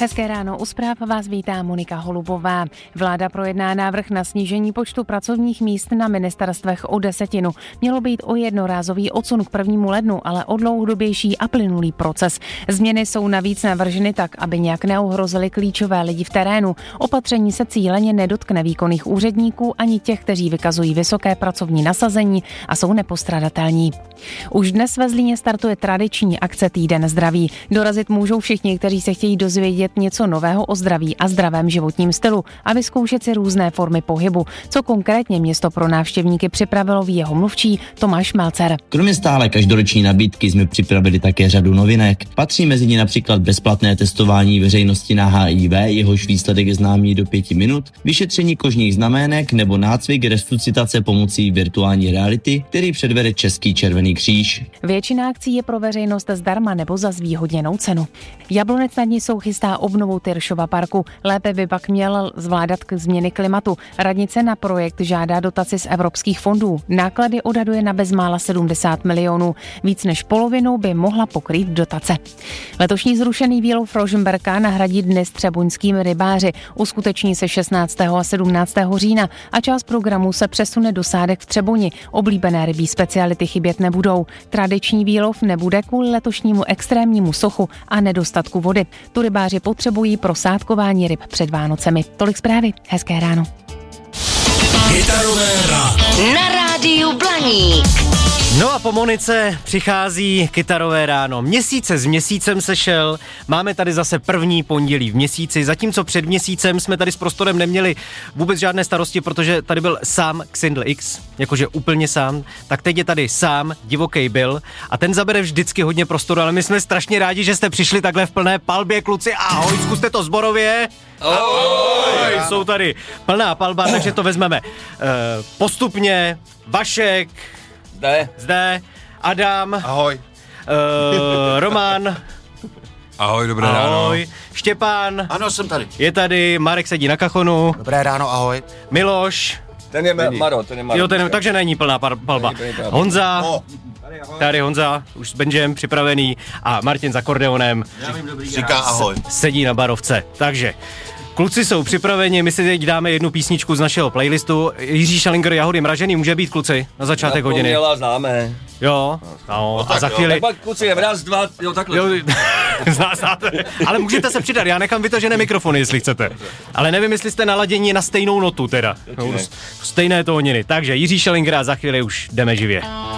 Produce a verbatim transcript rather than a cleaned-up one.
Hezké ráno, u zpráv vás vítá Monika Holubová. Vláda projedná návrh na snížení počtu pracovních míst na ministerstvech o desetinu. Mělo být o jednorázový odsun k prvnímu lednu, ale o dlouhodobější a plynulý proces. Změny jsou navíc navrženy tak, aby nějak neohrozily klíčové lidi v terénu. Opatření se cíleně nedotkne výkonných úředníků ani těch, kteří vykazují vysoké pracovní nasazení a jsou nepostradatelní. Už dnes ve Zlíně startuje tradiční akce Týden zdraví. Dorazit můžou všichni, kteří se chtějí dozvědět něco nového o zdraví a zdravém životním stylu a vyzkoušet si různé formy pohybu. Co konkrétně město pro návštěvníky připravilo, ví jeho mluvčí Tomáš Melcer. Kromě stále každoroční nabídky jsme připravili také řadu novinek. Patří mezi ně například bezplatné testování veřejnosti na H I V, jehož výsledek je známý do pěti minut, vyšetření kožních znamének nebo nácvik resuscitace pomocí virtuální reality, který předvede Český červený kříž. Většina akcí je pro veřejnost zdarma nebo za zvýhodněnou cenu. Jablonec nad Nisou chystá obnovu Tyršova parku. Lépe by pak měl zvládat k změny klimatu. Radnice na projekt žádá dotaci z evropských fondů. Náklady odhaduje na bezmála sedmdesát milionů. Víc než polovinu by mohla pokrýt dotace. Letošní zrušený výlov rožmberka nahradí dny s třeboňskými rybáři. Uskuteční se šestnáctého a sedmnáctého října a část programu se přesune do sádek v Třeboni. Oblíbené rybí speciality chybět nebudou. Tradiční výlov nebude kvůli letošnímu extrémnímu suchu a nedostatku vody. Tu rybáři potřebují pro sádkování ryb před Vánocemi. Tolik zprávy. Hezké ráno. Kytarové ráno. Na rádiu Blaník. No a po Monice přichází Kytarové ráno. Měsíc se s měsícem sešel, máme tady zase první pondělí v měsíci, zatímco před měsícem jsme tady s prostorem neměli vůbec žádné starosti, protože tady byl sám Xindl X, jakože úplně sám, tak teď je tady sám Divokej Bill a ten zabere vždycky hodně prostoru, ale my jsme strašně rádi, že jste přišli takhle v plné palbě, kluci, ahoj, zkuste to zborově. Ahoj. Jsou tady plná palba, takže to vezmeme uh, postupně. Vašek, Zde. Zde, Adam. Ahoj. Uh, Roman. Ahoj, dobré ahoj. ráno. Ahoj. Štěpán. Ano, jsem tady. Je tady, Marek sedí na kachonu. Dobré ráno, ahoj. Miloš. Ten je Maro, ten je Maro. Jo, ten, takže není plná par, palba. Honza. Oh. Tady Honza, už s Benjem připravený a Martin s akordeonem. Říká ahoj. Sedí na barovce, takže... Kluci jsou připraveni, my si teď dáme jednu písničku z našeho playlistu. Jiří Šalinger, Jahody mražený, může být, kluci, na začátek na hodiny. Měla známe. Jo, no, no a za chvíli... Tak pak kluci, raz, dva, jo takhle. Jo, zná, znáte. Ale můžete se přidat, já nechám vytažené mikrofony, jestli chcete. Ale nevím, jestli jste naladěni na stejnou notu teda. No, stejné tóniny. Takže Jiří Šalinger a za chvíli už jdeme živě.